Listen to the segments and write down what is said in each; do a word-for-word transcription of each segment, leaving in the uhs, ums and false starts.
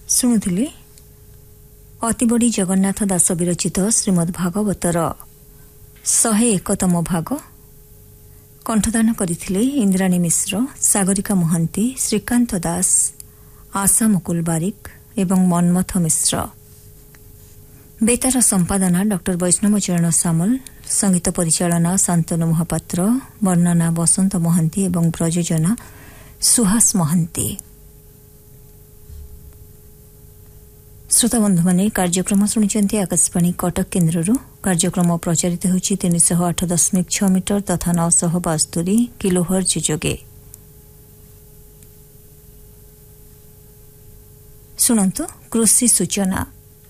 ଶୁଣୁଥିଲେ ଅତିବଡ଼ି ଜଗନ୍ନାଥ ଦାସ ବିରଚିତ ଶ୍ରୀମଦ୍ ଭାଗବତର ଶହେ ଏକତମ ଭାଗ। କଣ୍ଠଦାନ କରିଥିଲେ ଇନ୍ଦ୍ରାଣୀ ମିଶ୍ର, ସାଗରିକା ମହାନ୍ତି, ଶ୍ରୀକାନ୍ତ ଦାସ, ଆଶା ମୁକୁଲ ବାରିକ ଏବଂ ମନ୍ମଥ ମିଶ୍ର। ବେତାର ସମ୍ପାଦନା ଡକ୍ଟର ବୈଷ୍ଣବ ଚରଣ ସାମଲ, ସଙ୍ଗୀତ ପରିଚାଳନା ଶାନ୍ତନୁ ମହାପାତ୍ର, ବର୍ଣ୍ଣନା ବସନ୍ତ ମହାନ୍ତି ଏବଂ ପ୍ରଯୋଜନା ସୁହାସ ମହାନ୍ତି। ଶ୍ରୋତାବନ୍ଧୁମାନେ କାର୍ଯ୍ୟକ୍ରମ ଶୁଣିଛନ୍ତି ଆକାଶବାଣୀ କଟକ କେନ୍ଦ୍ରରୁ। କାର୍ଯ୍ୟକ୍ରମ ପ୍ରଚାରିତ ହେଉଛି ତିନିଶହ ଆଠ ଦଶମିକ ଛଅ ମିଟର ତଥା ନଅଶହ ବାସ୍ତୋରି କିଲୋହର୍ଜ ଯୋଗେ। ଶୁଣନ୍ତୁ କୃଷି ସୂଚନା।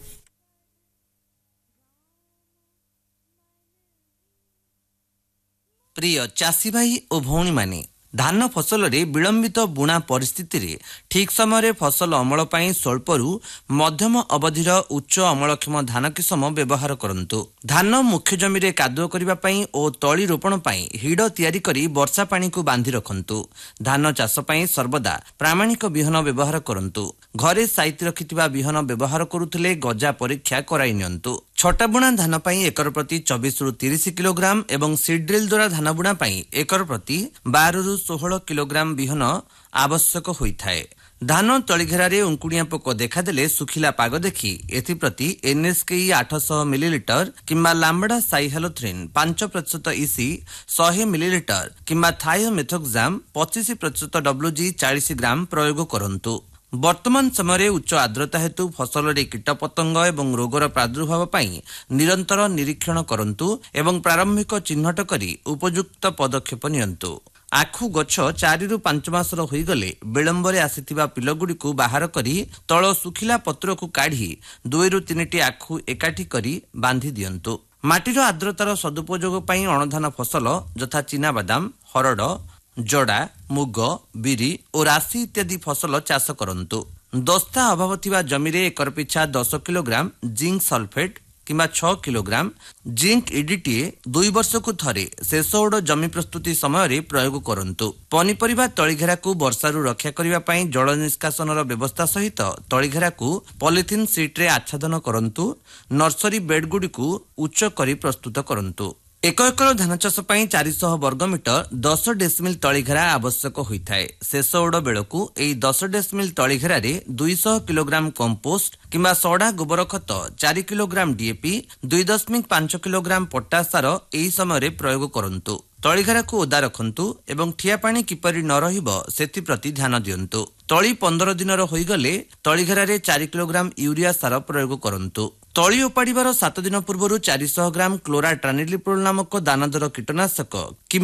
ପ୍ରିୟ ଚାଷୀ ଭାଇ ଓ ଭଉଣୀମାନେ, ଧାନ ଫସଲରେ ବିଳମ୍ବିତ ବୁଣା ପରିସ୍ଥିତିରେ ଠିକ୍ ସମୟରେ ଫସଲ ଅମଳ ପାଇଁ ସ୍ୱଳ୍ପରୁ ମଧ୍ୟମ ଅବଧିର ଉଚ୍ଚ ଅମଳକ୍ଷମ ଧାନ କିସମ ବ୍ୟବହାର କରନ୍ତୁ। ଧାନ ମୁଖ୍ୟ ଜମିରେ କାଦୁଅ କରିବା ପାଇଁ ଓ ତଳି ରୋପଣ ପାଇଁ ହିଡ଼ ତିଆରି କରି ବର୍ଷା ପାଣିକୁ ବାନ୍ଧି ରଖନ୍ତୁ। ଧାନ ଚାଷ ପାଇଁ ସର୍ବଦା ପ୍ରାମାଣିକ ବିହନ ବ୍ୟବହାର କରନ୍ତୁ। ଘରେ ସାଇତି ରଖିଥିବା ବିହନ ବ୍ୟବହାର କରୁଥିଲେ ଗଜା ପରୀକ୍ଷା କରାଇ ନିଅନ୍ତୁ। ଛଟା ବୁଣା ଧାନ ପାଇଁ ଏକର ପ୍ରତି ଚବିଶରୁ ତିରିଶ କିଲୋଗ୍ରାମ ଏବଂ ସିଡ୍ରିଲ୍ ଦ୍ୱାରା ଧାନ ବୁଣା ପାଇଁ ଏକର ପ୍ରତି ବାରରୁ ଷୋହଳ କିଲୋଗ୍ରାମ ବିହନ ଆବଶ୍ୟକ ହୋଇଥାଏ। ଧାନ ତଳିଘେରାରେ ଉଙ୍କୁଣିଆ ପୋକ ଦେଖାଦେଲେ ଶୁଖିଲା ପାଗ ଦେଖି ଏଥିପ୍ରତି ଏନ୍ଏସ୍କେଇ ଆଠଶହ ମିଲିଲିଟର କିମ୍ବା ଲାମ୍ବଡା ସାଇହାଲୋଥ୍ରିନ୍ ପାଞ୍ଚ ପ୍ରତିଶତ ଇସି ଶହେ ମିଲିଲିଟର କିମ୍ବା ଥାଇଓମେଥୋକ୍ସାମ୍ ପଚିଶ ପ୍ରତିଶତ ଡବ୍ଲ୍ୟୁଜି ଚାଳିଶ ଗ୍ରାମ ପ୍ରୟୋଗ କରନ୍ତୁ। ବର୍ତ୍ତମାନ ସମୟରେ ଉଚ୍ଚ ଆର୍ଦ୍ରତା ହେତୁ ଫସଲରେ କୀଟପତଙ୍ଗ ଏବଂ ରୋଗର ପ୍ରାଦୁର୍ଭାବ ପାଇଁ ନିରନ୍ତର ନିରୀକ୍ଷଣ କରନ୍ତୁ ଏବଂ ପ୍ରାରମ୍ଭିକ ଚିହ୍ନଟ କରି ଉପଯୁକ୍ତ ପଦକ୍ଷେପ ନିଅନ୍ତୁ। ଆଖୁ ଗଛ ଚାରିରୁ ପାଞ୍ଚ ମାସର ହୋଇଗଲେ ବିଳମ୍ବରେ ଆସିଥିବା ପିଲଗୁଡ଼ିକୁ ବାହାର କରି ତଳ ଶୁଖିଲା ପତ୍ରକୁ କାଢ଼ି ଦୁଇରୁ ତିନିଟି ଆଖୁ ଏକାଠି କରି ବାନ୍ଧି ଦିଅନ୍ତୁ। ମାଟିର ଆର୍ଦ୍ରତାର ସଦୁପଯୋଗ ପାଇଁ ଅଣଧାନ ଫସଲ ଯଥା ଚିନାବାଦାମ, ହରଡ଼, ଜଡ଼ା, ମୁଗ, ବିରି ଓ ରାଶି ଇତ୍ୟାଦି ଫସଲ ଚାଷ କରନ୍ତୁ। ଦସ୍ତା ଅଭାବ ଥିବା ଜମିରେ ଏକର ପିଛା ଦଶ କିଲୋଗ୍ରାମ ଜିଙ୍କ୍ ସଲଫେଟ୍ କିମ୍ବା ଛଅ କିଲୋଗ୍ରାମ ଜିଙ୍କ୍ ଇଡିଟିଏ ଦୁଇ ବର୍ଷକୁ ଥରେ ଶେଷ ଓଡ଼ ଜମି ପ୍ରସ୍ତୁତି ସମୟରେ ପ୍ରୟୋଗ କରନ୍ତୁ। ପନିପରିବା ତଳିଘେରାକୁ ବର୍ଷାରୁ ରକ୍ଷା କରିବା ପାଇଁ ଜଳ ନିଷ୍କାସନର ବ୍ୟବସ୍ଥା ସହିତ ତଳିଘେରାକୁ ପଲିଥିନ୍ ସିଟ୍ରେ ଆଚ୍ଛାଦନ କରନ୍ତୁ। ନର୍ସରୀ ବେଡ୍ଗୁଡ଼ିକୁ ଉଚ୍ଚ କରି ପ୍ରସ୍ତୁତ କରନ୍ତୁ। ଏକ ଏକର ଧାନ ଚାଷ ପାଇଁ ଚାରିଶହ ବର୍ଗମିଟର ଦଶ ଡେସିମିଲ୍ ତଳିଘେରା ଆବଶ୍ୟକ ହୋଇଥାଏ। ଶେଷ ଓଡ଼ ବେଳକୁ ଏହି ଦଶ ଡେସିମିଲ୍ ତଳିଘେରାରେ ଦୁଇଶହ କିଲୋଗ୍ରାମ କମ୍ପୋଷ୍ଟ କିମ୍ବା ସଡ଼ା ଗୋବର ଖତ, ଚାରି କିଲୋଗ୍ରାମ ଡିଏପି, ଦୁଇ ଦଶମିକ ପାଞ୍ଚ କିଲୋଗ୍ରାମ ପଟାସ ସାର ଏହି ସମୟରେ ପ୍ରୟୋଗ କରନ୍ତୁ। ତଳିଘେରାକୁ ଓଦା ରଖନ୍ତୁ ଏବଂ ଠିଆ ପାଣି କିପରି ନ ରହିବ ସେଥିପ୍ରତି ଧ୍ୟାନ ଦିଅନ୍ତୁ। ତଳି ପନ୍ଦର ଦିନର ହୋଇଗଲେ ତଳିଘେରାରେ ଚାରି କିଲୋଗ୍ରାମ ୟୁରିଆ ସାର ପ୍ରୟୋଗ କରନ୍ତୁ। ତଳି ଓପାଡ଼ିବାର ସାତ ଦିନ ପୂର୍ବରୁ ଚାରିଶହ ଗ୍ରାମ କ୍ଲୋରା ଟ୍ରାନିଲିପ୍ରୋଲ୍ ନାମକ ଦାନାଦାର କୀଟନାଶକ